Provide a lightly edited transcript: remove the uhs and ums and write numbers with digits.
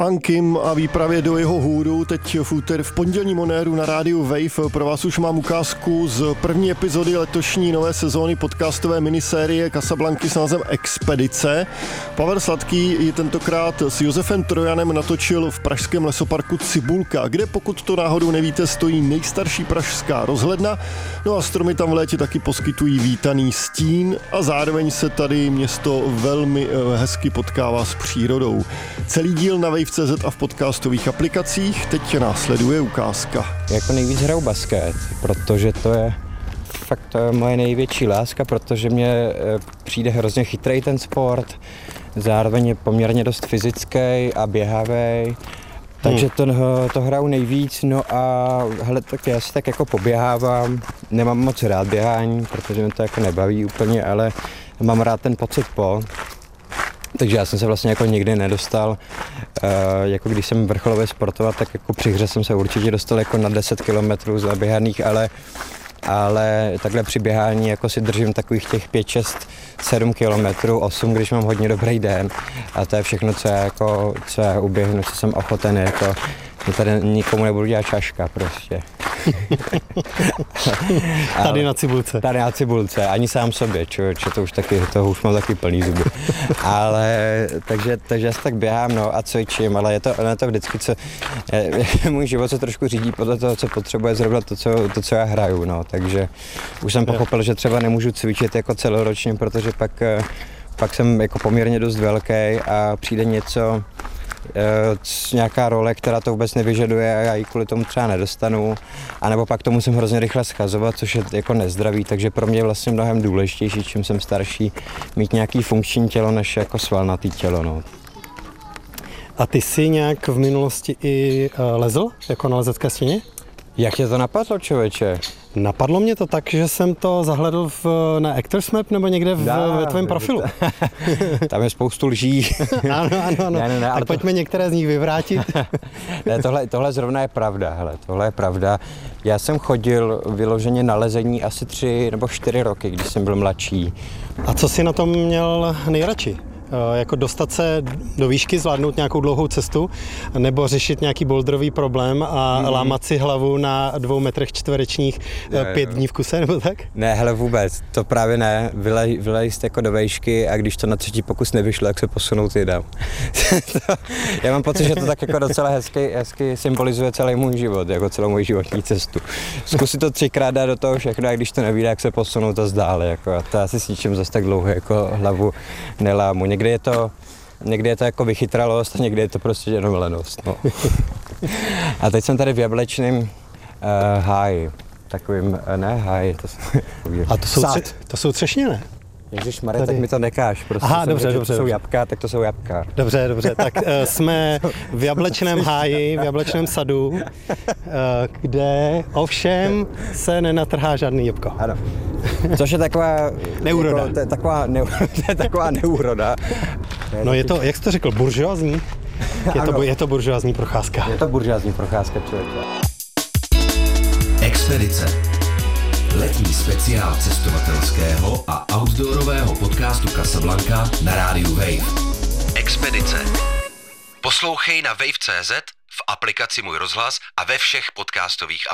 Ankim a výpravě do jeho hůru. Teď v pondělním onéru na rádiu Wave pro vás už mám ukázku z první epizody letošní nové sezóny podcastové minisérie Casablanky s názvem Expedice. Pavel Sladký ji tentokrát s Josefem Trojanem natočil v pražském lesoparku Cibulka, kde, pokud to náhodou nevíte, stojí nejstarší pražská rozhledna. No a stromy tam v létě taky poskytují vítaný stín a zároveň se tady město velmi hezky potkává s přírodou. Celý díl na Wave.cz a v podcastových aplikacích, teď následuje ukázka. Jako nejvíc hraju basket, protože to je moje největší láska, protože mě přijde hrozně chytrý ten sport, zároveň je poměrně dost fyzický a běhavý. Takže to hraju nejvíc, no a hele, tak já si tak jako poběhávám, nemám moc rád běhání, protože mě to jako nebaví úplně, ale mám rád ten pocit takže já jsem se vlastně jako nikdy nedostal, jako když jsem vrcholově sportovat, tak jako při hře jsem se určitě dostal jako na 10 kilometrů zaběhaných, ale takhle při běhání jako si držím takových těch 5, 6, 7 kilometrů, 8, když mám hodně dobrý den a to je všechno, co já uběhnu, co jsem ochoten, jako tady nikomu nebudu dělat čaška prostě. Tady na Cibulce. Tady na Cibulce, ani sám sobě, člověče, to už mám taky plný zuby. Ale, takže já se tak běhám, no a cvičím, ale je to vždycky, můj život se trošku řídí podle toho, co potřebuje zrovna to, co já hraju, no, takže už jsem pochopil, že třeba nemůžu cvičit jako celoročně, protože pak jsem jako poměrně dost velký a přijde něco, nějaká role, která to vůbec nevyžaduje a já ji kvůli tomu třeba nedostanu, anebo pak to musím hrozně rychle schazovat, což je jako nezdravý, takže pro mě je vlastně mnohem důležitější, čím jsem starší, mít nějaký funkční tělo, než jako svalnatý tělo, no. A ty jsi nějak v minulosti i lezl, jako na lezecké stěně? Jak tě to napadlo, člověče? Napadlo mě to tak, že jsem to zahledl na Actors Map nebo někde ve tvém profilu. Tam je spoustu lží. Ano. Ne, tak pojďme některé z nich vyvrátit. Ne, tohle zrovna je pravda, tohle je pravda. Já jsem chodil vyloženě na lezení asi 3 nebo 4 roky, když jsem byl mladší. A co jsi na tom měl nejradši? Jako dostat se do výšky, zvládnout nějakou dlouhou cestu, nebo řešit nějaký boulderový problém a lámat si hlavu na 2 metrech čtverečních 5 dní v kuse, nebo tak? Ne, hele, vůbec, to právě ne. Vylejst jako do výšky a když to na 3. pokus nevyšlo, jak se posunout jinam. Já mám pocit, že to tak jako docela hezky symbolizuje celý můj život, jako celou moji životní cestu. Zkusit to 3krát dát do toho všechno a když to nevíde, jak se posunout a zdále. Jako, a to já si s ničím zase tak dlouho jako hlavu nelámu. Někdy je to jako vychytralost a někdy je to prostě jenom lenost. No. A teď jsem tady v Jablečném háji. Takovým, ne háji. A to jsou třešně, ne? Ježišmarja, tak mi to nekáš. Prostě dobře. To jsou jabka, tak to jsou jabka. Dobře, tak jsme v Jablečném háji, v Jablečném sadu, kde ovšem se nenatrhá žádný jabko. Ano. Což je taková neúroda. Jako, to je taková neúroda. No je to, jak jsi to řekl, buržoazní? Je to buržoazní procházka. Je to buržoazní procházka, člověče. Expedice. Letní speciál cestovatelského a outdoorového podcastu Casablanca na rádiu Wave. Expedice. Poslouchej na Wave.cz, v aplikaci Můj rozhlas a ve všech podcastových aplikacích.